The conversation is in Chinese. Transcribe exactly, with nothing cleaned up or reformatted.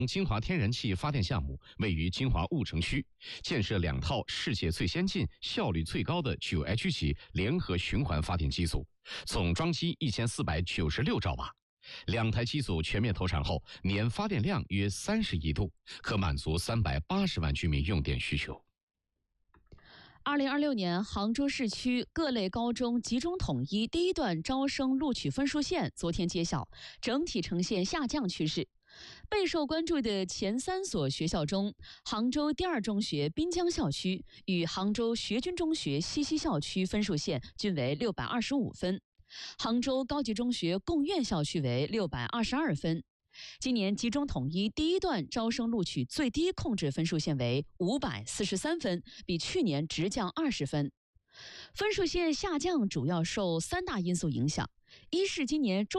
金华天然气发电项目位于金华婺城区，建设两套世界最先进、效率最高的 九 H 级联合循环发电机组，总装机一千四百九十六兆瓦。两台机组全面投产后，年发电量约三十亿度，可满足三百八十万居民用电需求。 二零二六年，杭州市区各类高中集中统一第一段招生录取分数线昨天揭晓，整体呈现下降趋势。备受关注的前三所学校中，杭州第二中学滨江校区与杭州学军中学西溪校区分数线均为六百二十五分，杭州高级中学贡院校区为六百二十二分。今年集中统一第一段招生录取最低控制分数线为五百四十三分，比去年直降二十分。分数线下降主要受三大因素影响，一是今年中